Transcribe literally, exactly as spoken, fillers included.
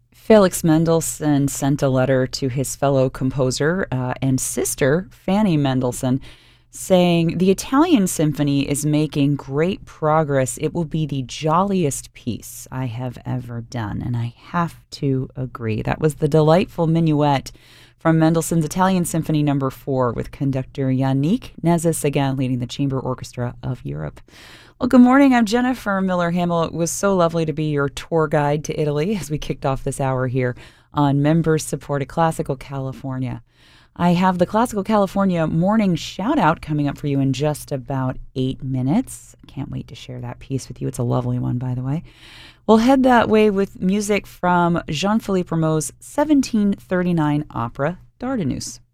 Felix Mendelssohn sent a letter to his fellow composer uh, and sister, Fanny Mendelssohn, saying, "The Italian Symphony is making great progress. It will be the jolliest piece I have ever done." And I have to agree. That was the delightful minuet from Mendelssohn's Italian Symphony Number Four, with conductor Yannick Nézet-Séguin leading the Chamber Orchestra of Europe. Well, good morning. I'm Jennifer Miller Hamill. It was so lovely to be your tour guide to Italy as we kicked off this hour here on Members Supported Classical California. I have the Classical California morning shout out coming up for you in just about eight minutes. I can't wait to share that piece with you. It's a lovely one, by the way. We'll head that way with music from Jean-Philippe Rameau's seventeen thirty-nine opera, Dardanus.